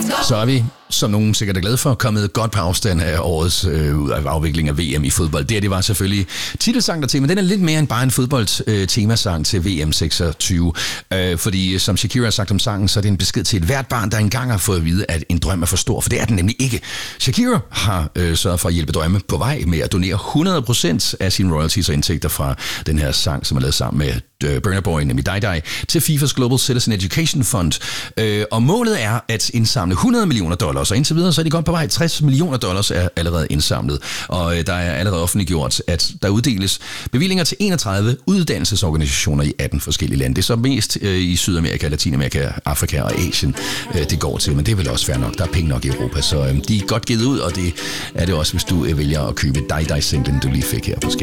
Så er vi, som nogen sikkert er glade for, kommet godt på afstand af årets afvikling af VM i fodbold. Det var selvfølgelig titelsang til, men den er lidt mere end bare en fodboldtemasang til VM 26. Fordi som Shakira har sagt om sangen, så er det en besked til et hvert barn, der engang har fået at vide, at en drøm er for stor, for det er den nemlig ikke. Shakira har sørget for at hjælpe drømme på vej med at donere 100% af sine royalties og indtægter fra den her sang, som er lavet sammen med Burna Boy, nemlig Die Die, til FIFA's Global Citizen Education Fund. Og målet er at indsamle $100 million, og indtil videre så er de godt på vej. $60 million er allerede indsamlet, og der er allerede offentliggjort, at der uddeles bevillinger til 31 uddannelsesorganisationer i 18 forskellige lande. Det er så mest i Sydamerika, Latinamerika, Afrika og Asien, det går til, men det er vel også fair nok. Der er penge nok i Europa, så de er godt givet ud, og det er det også, hvis du vælger at købe Die Die singlen, du lige fik her på Skæg.